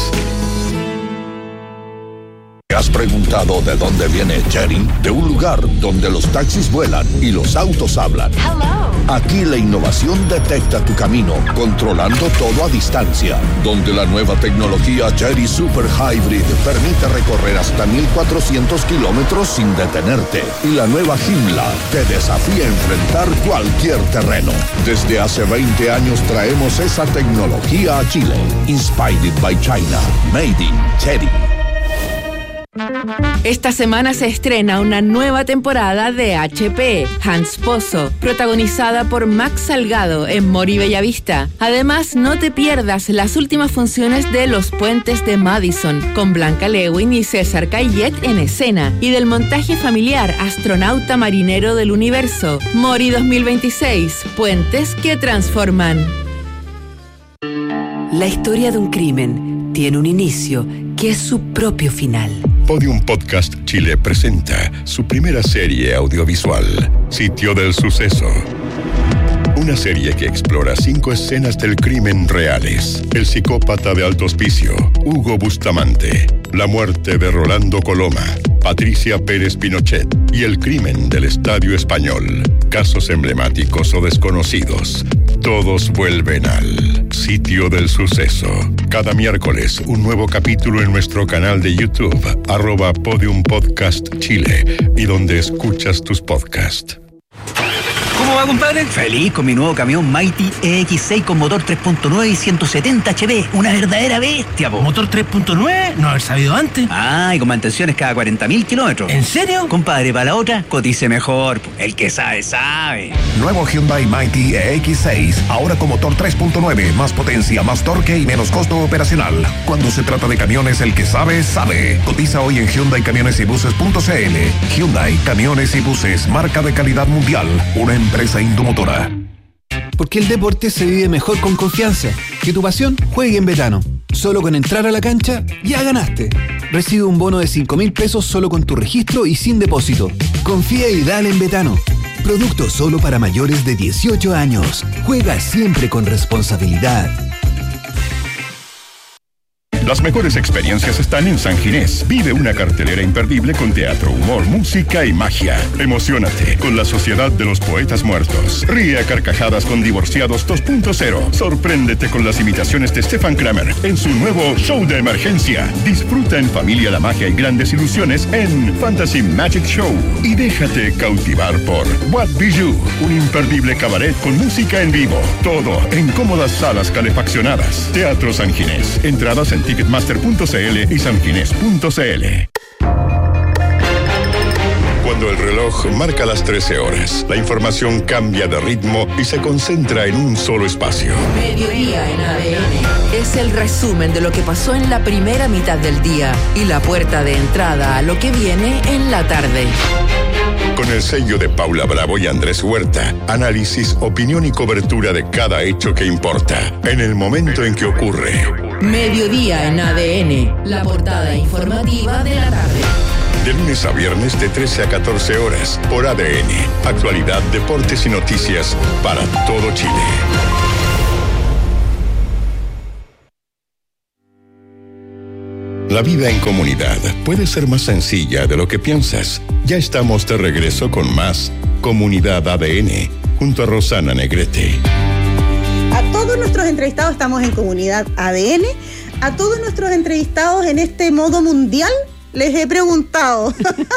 ¿Te has preguntado de dónde viene Jerry? De un lugar donde los taxis vuelan y los autos hablan. Hello. Aquí la innovación detecta tu camino, controlando todo a distancia. Donde la nueva tecnología Jerry Super Hybrid permite recorrer hasta 1,400 kilómetros sin detenerte. Y la nueva Joomla te desafía a enfrentar cualquier terreno. Desde hace 20 años traemos esa tecnología a Chile. Inspired by China. Made in Jerry. Esta semana se estrena una nueva temporada de HP, Hans Pozo, protagonizada por Max Salgado en Mori Bellavista. Además, no te pierdas las últimas funciones de Los Puentes de Madison, con Blanca Lewin y César Cayet en escena, y del montaje familiar Astronauta Marinero del Universo, Mori 2026, Puentes que transforman. La historia de un crimen tiene un inicio que es su propio final. Podium Podcast Chile presenta su primera serie audiovisual, Sitio del Suceso. Una serie que explora 5 escenas del crimen reales. El psicópata de Alto Hospicio, Hugo Bustamante. La muerte de Rolando Coloma. Patricia Pérez Pinochet y el crimen del Estadio Español. Casos emblemáticos o desconocidos. Todos vuelven al Sitio del Suceso. Cada miércoles, un nuevo capítulo en nuestro canal de YouTube, @Podium Podcast Chile, y donde escuchas tus podcasts. ¿Cómo va, compadre? Feliz con mi nuevo camión Mighty EX6 con motor 3.9 y 170 HP. Una verdadera bestia, po. ¿Motor 3.9? No haber sabido antes. Ah, y con mantenciones cada 40.000 kilómetros. ¿En serio? Compadre, para la otra, cotice mejor, po. El que sabe, sabe. Nuevo Hyundai Mighty EX6, ahora con motor 3.9, más potencia, más torque y menos costo operacional. Cuando se trata de camiones, el que sabe, sabe. Cotiza hoy en HyundaiCamionesYbuses.cl. Hyundai Camiones y Buses, marca de calidad mundial. Una empresa Indomotora. Porque el deporte se vive mejor con confianza. Que tu pasión juegue en Betano. Solo con entrar a la cancha, ya ganaste. Recibe un bono de 5.000 pesos solo con tu registro y sin depósito. Confía y dale en Betano. Producto solo para mayores de 18 años. Juega siempre con responsabilidad. Las mejores experiencias están en San Ginés. Vive una cartelera imperdible con teatro, humor, música y magia. Emociónate con la Sociedad de los Poetas Muertos. Ríe a carcajadas con Divorciados 2.0. Sorpréndete con las imitaciones de Stefan Kramer en su nuevo show de emergencia. Disfruta en familia la magia y grandes ilusiones en Fantasy Magic Show. Y déjate cautivar por What Bijou, un imperdible cabaret con música en vivo. Todo en cómodas salas calefaccionadas. Teatro San Ginés. Entradas en Ticketmaster.cl y sanginés.cl. Cuando el reloj marca las 13 horas, la información cambia de ritmo y se concentra en un solo espacio. Mediodía en ADN. Es el resumen de lo que pasó en la primera mitad del día y la puerta de entrada a lo que viene en la tarde. Con el sello de Paula Bravo y Andrés Huerta, análisis, opinión y cobertura de cada hecho que importa, en el momento en que ocurre. Mediodía en ADN, la portada informativa de la tarde. De lunes a viernes de 13 a 14 horas, por ADN. Actualidad, deportes y noticias para todo Chile. La vida en comunidad puede ser más sencilla de lo que piensas. Ya estamos de regreso con más Comunidad ADN, junto a Rosana Negrete. A todos nuestros entrevistados estamos en Comunidad ADN. A todos nuestros entrevistados en este modo mundial les he preguntado.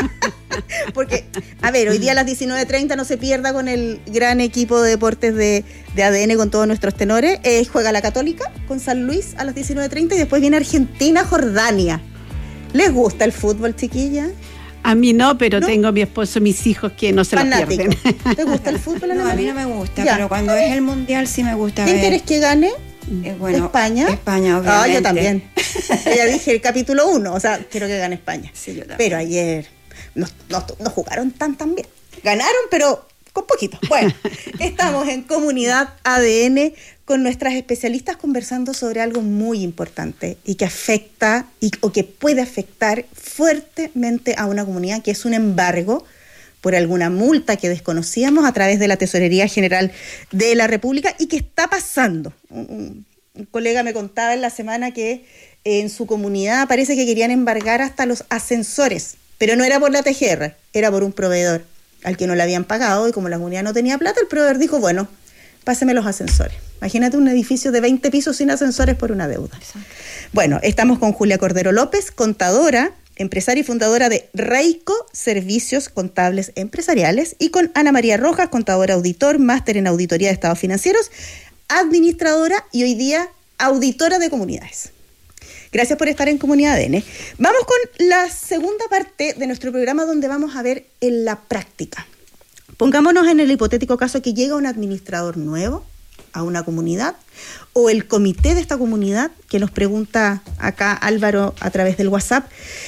Porque, a ver, hoy día a las 19:30 no se pierda con el gran equipo de deportes de ADN con todos nuestros tenores. Juega la Católica con San Luis a las 19:30 y después viene Argentina-Jordania. ¿Les gusta el fútbol, chiquilla? A mí no, pero ¿no? Tengo a mi esposo y mis hijos que no se lo pierden. ¿Te gusta el fútbol? No, a mí no me gusta, ya. Pero cuando es el mundial sí me gusta. ¿Quién quieres que gane? Bueno, ¿España? España, obviamente. Yo también. Ya dije el capítulo 1, o sea, quiero que gane España. Sí, yo también. Pero ayer no jugaron tan bien. Ganaron, pero con poquito. Bueno, estamos en Comunidad ADN con nuestras especialistas conversando sobre algo muy importante y que afecta o que puede afectar fuertemente a una comunidad, que es un embargo por alguna multa que desconocíamos a través de la Tesorería General de la República y que está pasando. Un colega me contaba en la semana que en su comunidad parece que querían embargar hasta los ascensores, pero no era por la TGR, era por un proveedor al que no le habían pagado, y como la comunidad no tenía plata, el proveedor dijo, bueno, páseme los ascensores. Imagínate un edificio de 20 pisos sin ascensores por una deuda. Exacto. Bueno, estamos con Julia Cordero López, contadora, empresaria y fundadora de Reico Servicios Contables Empresariales, y con Ana María Rojas, contadora auditor, máster en auditoría de estados financieros, administradora y hoy día auditora de comunidades. Gracias por estar en Comunidad ADN. Vamos con la segunda parte de nuestro programa, donde vamos a ver en la práctica. Pongámonos en el hipotético caso que llega un administrador nuevo a una comunidad, o el comité de esta comunidad, que nos pregunta acá Álvaro a través del WhatsApp,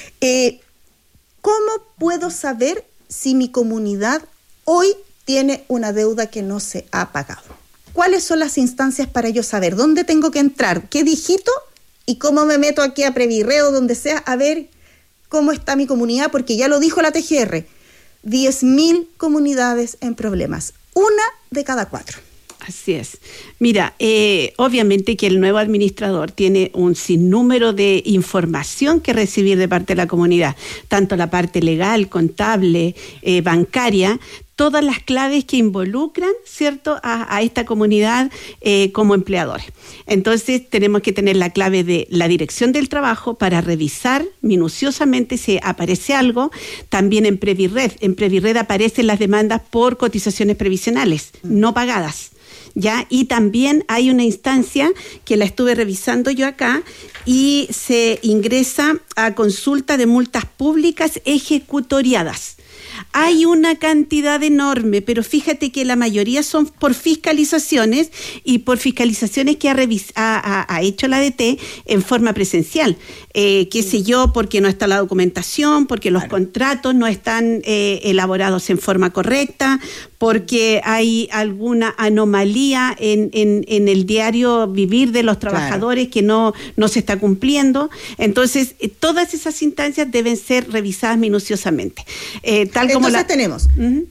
¿cómo puedo saber si mi comunidad hoy tiene una deuda que no se ha pagado? ¿Cuáles son las instancias para yo saber dónde tengo que entrar, qué digito y cómo me meto aquí a Previrreo, donde sea, a ver cómo está mi comunidad? Porque ya lo dijo la TGR, 10.000 comunidades en problemas, 1 de cada 4. Así es. Mira, obviamente que el nuevo administrador tiene un sinnúmero de información que recibir de parte de la comunidad, tanto la parte legal, contable, bancaria, todas las claves que involucran, ¿cierto?, a esta comunidad como empleadores. Entonces, tenemos que tener la clave de la dirección del trabajo para revisar minuciosamente si aparece algo. También en Previred. En Previred aparecen las demandas por cotizaciones previsionales no pagadas. ¿Ya? Y también hay una instancia que la estuve revisando yo acá y se ingresa a consulta de multas públicas ejecutoriadas. Hay una cantidad enorme, pero fíjate que la mayoría son por fiscalizaciones y por fiscalizaciones que ha hecho la ADT en forma presencial. Qué sé yo, porque no está la documentación, porque los contratos no están elaborados en forma correcta, porque hay alguna anomalía en el diario vivir de los trabajadores que no se está cumpliendo. Entonces, todas esas instancias deben ser revisadas minuciosamente. Entonces tenemos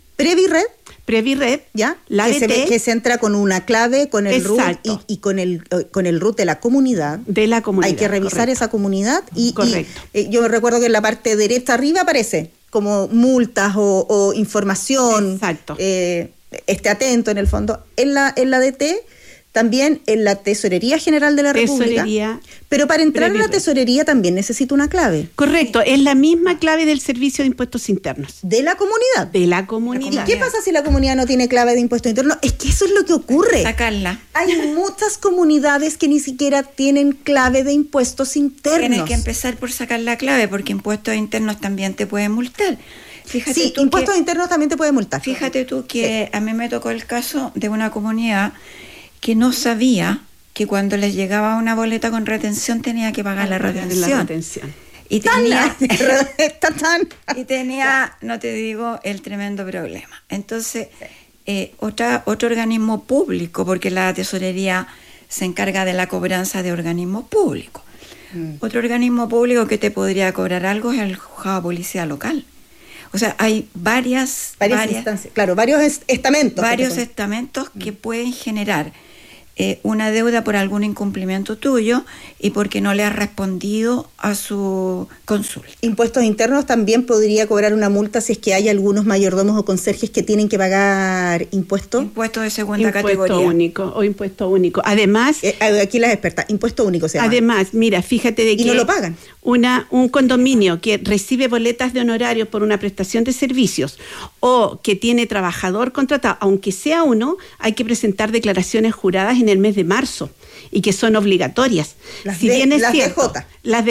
Previred, ¿ya? La ADT, que se entra con una clave, con el root y con el root de la comunidad. De la comunidad. Hay que revisar correcto. esa comunidad y Correcto. Yo recuerdo que en la parte derecha arriba aparece como multas o información. Exacto. Esté atento en el fondo. En la ADT, también en la Tesorería General de la República. Pero para entrar a la Tesorería también necesito una clave. Correcto, es la misma clave del Servicio de Impuestos Internos. ¿De la comunidad? De la comunidad. ¿Y qué pasa si la comunidad no tiene clave de impuestos internos? Es que eso es lo que ocurre. Sacarla. Hay muchas comunidades que ni siquiera tienen clave de impuestos internos. Tienes que empezar por sacar la clave, porque impuestos internos también te pueden multar. Fíjate impuestos internos también te pueden multar. Fíjate tú que a mí me tocó el caso de una comunidad que no sabía que cuando les llegaba una boleta con retención tenía que pagar la retención. Y tenía, no te digo, el tremendo problema. Entonces, otro organismo público, porque la tesorería se encarga de la cobranza de organismos públicos. Otro organismo público que te podría cobrar algo es el juzgado de policía local. O sea, hay varias instancias, claro, varios estamentos. Varios estamentos que pueden generar una deuda por algún incumplimiento tuyo y porque no le has respondido a su consulta. Impuestos internos también podría cobrar una multa si es que hay algunos mayordomos o conserjes que tienen que pagar impuestos. Impuestos de segunda categoría. Impuesto único. Además, aquí las expertas, impuesto único se llama. Además, mira, fíjate de que y no lo pagan. Un condominio que recibe boletas de honorarios por una prestación de servicios o que tiene trabajador contratado, aunque sea uno, hay que presentar declaraciones juradas en el mes de marzo y que son obligatorias. Las DJ. La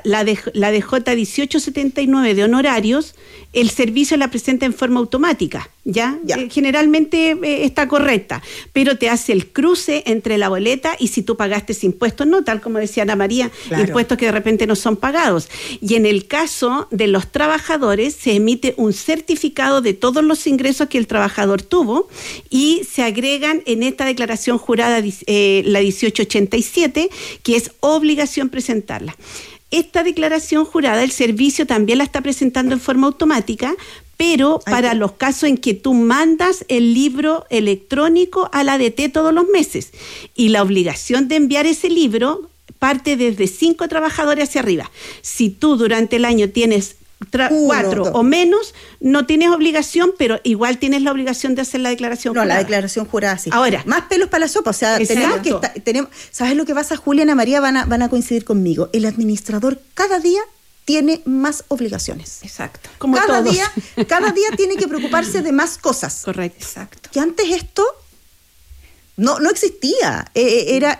DJ 1879 de honorarios, el servicio la presenta en forma automática, ¿ya? Generalmente está correcta, pero te hace el cruce entre la boleta y si tú pagaste ese impuesto, no, tal como decía Ana María, impuestos que de repente no son pagados. Y en el caso de los trabajadores, se emite un certificado de todos los ingresos que el trabajador tuvo y se agregan en esta declaración jurada, la 1887, que es obligación presentarla. Esta declaración jurada, el servicio también la está presentando en forma automática, pero para los casos en que tú mandas el libro electrónico a la ADT todos los meses y la obligación de enviar ese libro parte desde 5 trabajadores hacia arriba. Si tú durante el año tienes 4 o menos, no tienes obligación, pero igual tienes la obligación de hacer la declaración jurada. No, la declaración jurada sí. Ahora, más pelos para la sopa, o sea, tenemos, ¿sabes lo que pasa? Julia y Ana María van a coincidir conmigo. El administrador cada día tiene más obligaciones. Exacto. Como cada todos. día tiene que preocuparse de más cosas. Correcto. Exacto. Que antes esto no existía. Era,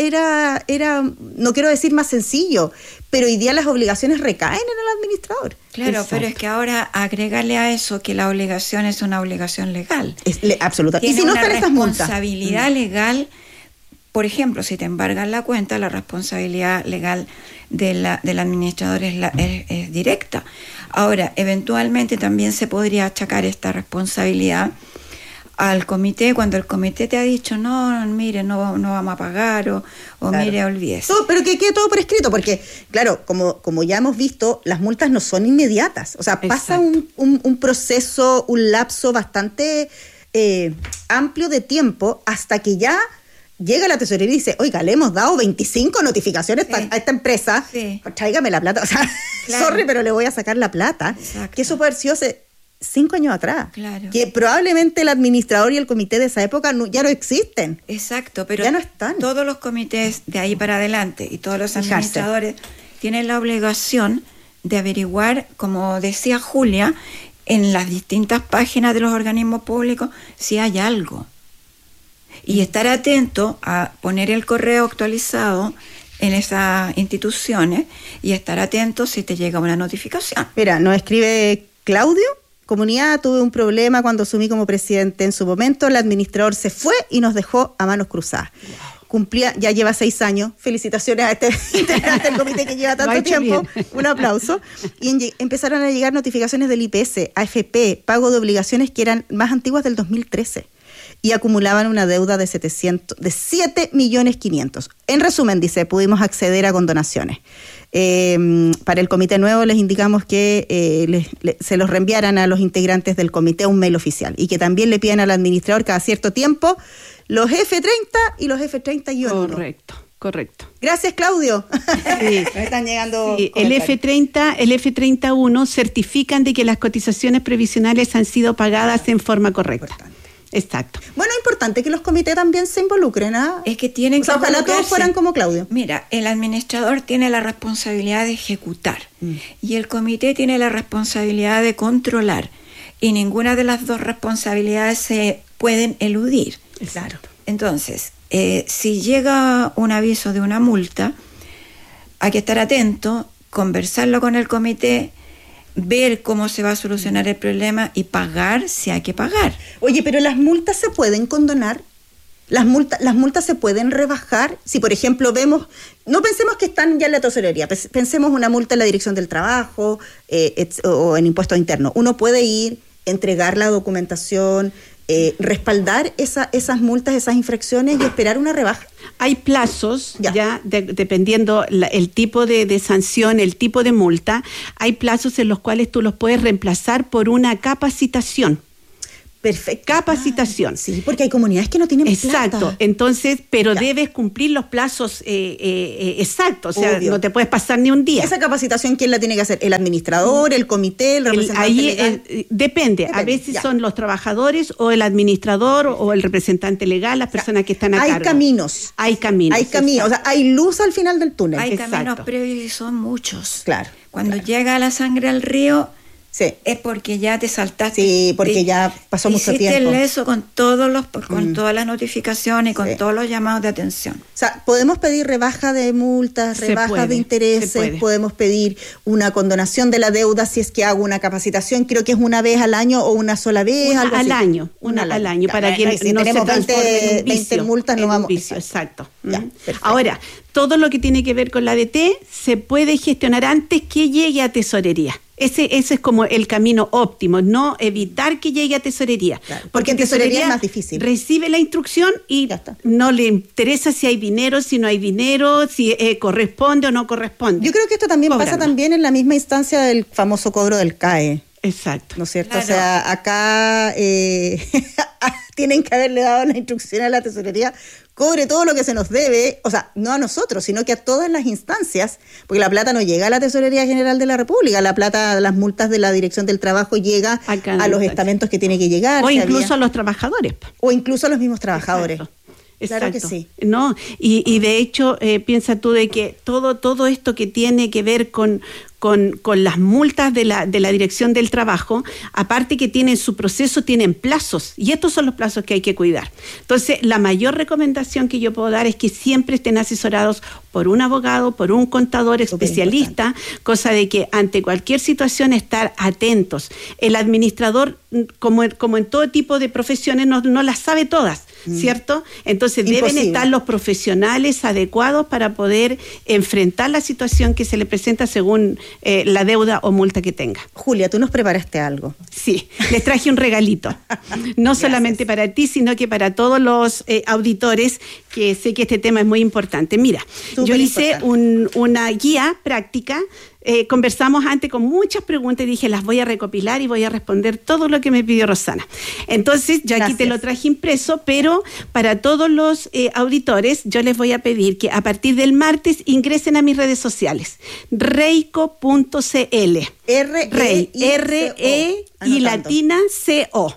no quiero decir más sencillo, pero hoy día las obligaciones recaen en el administrador. Claro, Exacto. pero es que ahora agregarle a eso que la obligación es una obligación legal. Absolutamente. Tiene y si no una están estas multas. Responsabilidad legal, por ejemplo, si te embargan la cuenta, la responsabilidad legal del administrador es directa. Ahora, eventualmente también se podría achacar esta responsabilidad al comité, cuando el comité te ha dicho no, mire, no vamos a pagar o claro. Mire, olvídese. Pero que quede todo por escrito, porque claro, como ya hemos visto, las multas no son inmediatas, o sea, pasa un proceso, un lapso bastante amplio de tiempo hasta que ya llega la tesorería y dice, oiga, le hemos dado 25 notificaciones a esta empresa, tráigame la plata, o sea, sorry, pero le voy a sacar la plata. Exacto. Que eso puede haber sido hace 5 años atrás. Claro. Que probablemente el administrador y el comité de esa época ya no existen. Exacto, pero ya no están. Todos los comités de ahí para adelante y todos los administradores tienen la obligación de averiguar, como decía Julia, en las distintas páginas de los organismos públicos si hay algo. Y estar atento a poner el correo actualizado en esas instituciones y estar atento si te llega una notificación. Mira, nos escribe Claudio: comunidad, tuve un problema cuando asumí como presidente. En su momento el administrador se fue y nos dejó a manos cruzadas. Cumplía, ya lleva 6 años. Felicitaciones a este integrante del comité que lleva tanto tiempo. Bien. Un aplauso. Y empezaron a llegar notificaciones del IPS, AFP, pago de obligaciones que eran más antiguas del 2013. Y acumulaban una deuda de 7.500.000. En resumen, dice, pudimos acceder a condonaciones. Para el comité nuevo les indicamos que se los reenviaran a los integrantes del comité un mail oficial y que también le pidan al administrador cada cierto tiempo los F30 y los F31. Correcto. Gracias, Claudio. Sí. Me están llegando. Sí, el F30, el F31 certifican de que las cotizaciones previsionales han sido pagadas en forma correcta. Importante. Exacto. Bueno, es importante que los comités también se involucren, ¿ah? Es que tienen que ojalá todos fueran como Claudio. Mira, el administrador tiene la responsabilidad de ejecutar y el comité tiene la responsabilidad de controlar, y ninguna de las dos responsabilidades se pueden eludir. Claro. Entonces, si llega un aviso de una multa, hay que estar atento, conversarlo con el comité, ver cómo se va a solucionar el problema y pagar si hay que pagar. Oye, pero las multas se pueden condonar. Las multas se pueden rebajar. Si, por ejemplo, vemos, no pensemos que están ya en la tesorería, pensemos una multa en la Dirección del Trabajo o en impuestos internos. Uno puede ir, entregar la documentación, respaldar esas multas, esas infracciones y esperar una rebaja. Hay plazos, dependiendo el tipo de sanción, el tipo de multa, hay plazos en los cuales tú los puedes reemplazar por una capacitación. Perfecto. Capacitación. Sí, porque hay comunidades que no tienen plata. Exacto. Entonces, pero debes cumplir los plazos exactos. O sea, no te puedes pasar ni un día. ¿Esa capacitación quién la tiene que hacer? ¿El administrador, el comité, el representante legal? Depende. A veces son los trabajadores o el administrador o el representante legal, las personas que están a cargo. Hay caminos. Hay caminos. O sea, hay luz al final del túnel. Hay caminos previos y son muchos. Claro. Cuando llega la sangre al río, es porque ya te saltaste. Sí, porque ya pasó mucho tiempo. Hiciste eso con todas las notificaciones y con todos los llamados de atención. O sea, podemos pedir rebaja de multas, rebaja de intereses, podemos pedir una condonación de la deuda si es que hago una capacitación. Creo que es una vez al año o una sola vez. Una algo al así. año, una al año, para que si no se tenemos transforme en un vicio. 20 multas, no vamos. Exacto. Ahora, todo lo que tiene que ver con la ADT se puede gestionar antes que llegue a tesorería. Ese es como el camino óptimo, no evitar que llegue a tesorería. Claro, porque en tesorería es más difícil. Recibe la instrucción y no le interesa si hay dinero, si no hay dinero, si corresponde o no corresponde. Yo creo que esto también pasa también en la misma instancia del famoso cobro del CAE. Exacto. ¿No es cierto? Claro. O sea, acá tienen que haberle dado la instrucción a la tesorería, cobre todo lo que se nos debe, o sea, no a nosotros, sino que a todas las instancias, porque la plata no llega a la Tesorería General de la República, la plata, las multas de la Dirección del Trabajo llega a los estamentos que tiene que llegar. O incluso a los trabajadores. O inclulo a los mismos trabajadores. Exacto. Claro que sí. No, y de hecho, piensa tú de que todo esto que tiene que ver con las multas de la Dirección del Trabajo, aparte que tienen su proceso, tienen plazos, y estos son los plazos que hay que cuidar. Entonces, la mayor recomendación que yo puedo dar es que siempre estén asesorados por un abogado, por un contador especialista, cosa de que ante cualquier situación estar atentos. El administrador, como en todo tipo de profesiones, no las sabe todas, ¿cierto? Entonces deben estar los profesionales adecuados para poder enfrentar la situación que se le presenta según la deuda o multa que tenga. Julia, tú nos preparaste algo. Sí, les traje un regalito. No solamente para ti, sino que para todos los auditores, que sé que este tema es muy importante. Mira, yo hice una guía práctica conversamos antes con muchas preguntas y dije, las voy a recopilar y voy a responder todo lo que me pidió Rosana. Entonces, yo aquí te lo traje impreso, pero para todos los auditores, yo les voy a pedir que a partir del martes ingresen a mis redes sociales, reico.cl. R-E y latina C-O.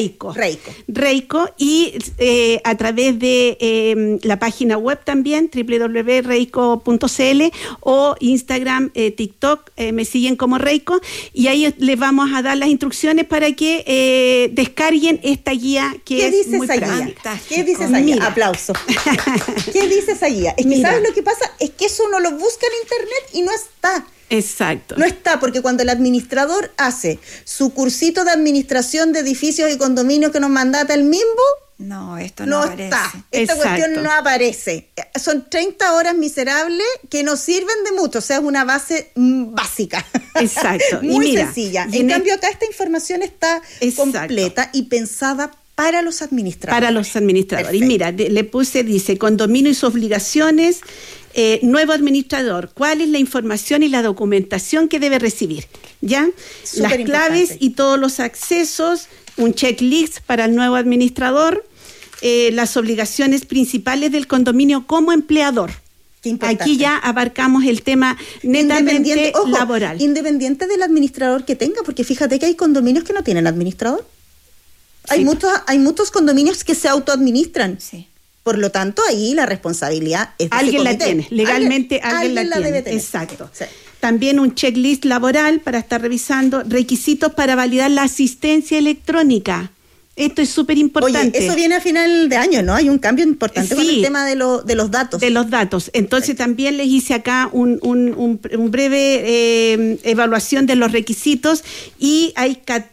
Reico. Y a través de la página web también, www.reico.cl, o Instagram, TikTok, me siguen como Reico, y ahí les vamos a dar las instrucciones para que descarguen esta guía que es muy práctica. ¿Qué dice esa guía? Aplauso. ¿Qué dice esa guía? Es que, ¿sabes lo que pasa? Es que eso uno lo busca en internet y no está. Exacto. No está, porque cuando el administrador hace su cursito de administración de edificios y condominios que nos mandata el MIMBU, no, esto no aparece. Está. Esta cuestión no aparece. Son 30 horas miserables que no sirven de mucho, o sea, es una base básica. Exacto. Muy sencilla. En cambio, acá esta información está completa y pensada para los administradores. Para los administradores. Perfecto. Y mira, le puse, dice, condominio y sus obligaciones, nuevo administrador, ¿cuál es la información y la documentación que debe recibir? ¿Ya? Las claves y todos los accesos, un checklist para el nuevo administrador, las obligaciones principales del condominio como empleador. Aquí ya abarcamos el tema netamente laboral. Independiente del administrador que tenga, porque fíjate que hay condominios que no tienen administrador. Sí. Hay muchos condominios que se autoadministran. Sí. Por lo tanto, ahí la responsabilidad es de alguien la tiene, legalmente alguien la tiene. Debe tener. Exacto. Sí. También un checklist laboral para estar revisando requisitos para validar la asistencia electrónica. Esto es súper importante. Oye, eso viene a final de año, ¿no? Hay un cambio importante con el tema de los datos. De los datos. Entonces también les hice acá un breve evaluación de los requisitos, y hay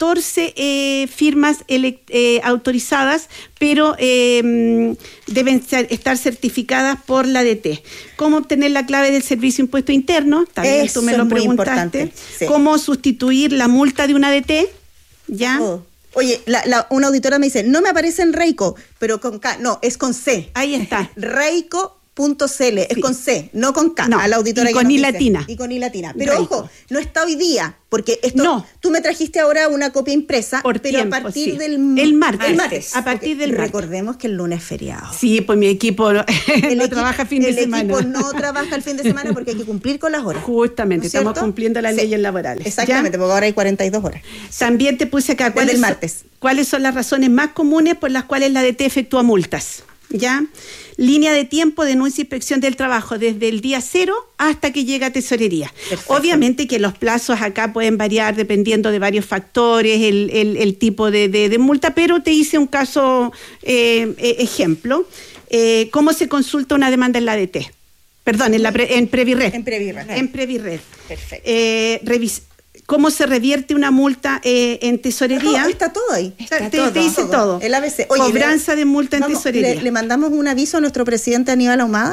14 firmas autorizadas, pero deben estar certificadas por la ADT. ¿Cómo obtener la clave del Servicio de Impuesto Interno? También tú me lo preguntaste. Sí. ¿Cómo sustituir la multa de una ADT? ¿Ya? Oye, una auditora me dice, no me aparece en Reico, pero con K. No, es con C. Ahí está. Reico.cl, es con C, no con K. No, a la auditora y con I latina. Y con I latina. Pero Reico. Ojo, no está hoy día, porque esto, tú me trajiste ahora una copia impresa, pero tiempo, a partir del martes. A partir del martes. Recordemos que el lunes es feriado. Sí, pues mi equipo no trabaja fin de semana. El equipo no trabaja el fin de semana porque hay que cumplir con las horas. Justamente, estamos cumpliendo las leyes laborales. Exactamente, porque ahora hay 42 horas. También te puse acá cuáles son las razones más comunes por las cuales la ADT efectúa multas. ¿Ya? Línea de tiempo, denuncia e inspección del trabajo, desde el día 0 hasta que llega a tesorería. Perfecto. Obviamente que los plazos acá pueden variar dependiendo de varios factores, el tipo de multa, pero te hice un caso ejemplo. ¿Cómo se consulta una demanda en la ADT? Perdón, en Previrred. En Previrred. Perfecto. ¿Cómo se revierte una multa en tesorería? Está todo ahí. Te dice todo. El ABC. Oye, cobranza de multa en tesorería. Le mandamos un aviso a nuestro presidente Aníbal Ahumada,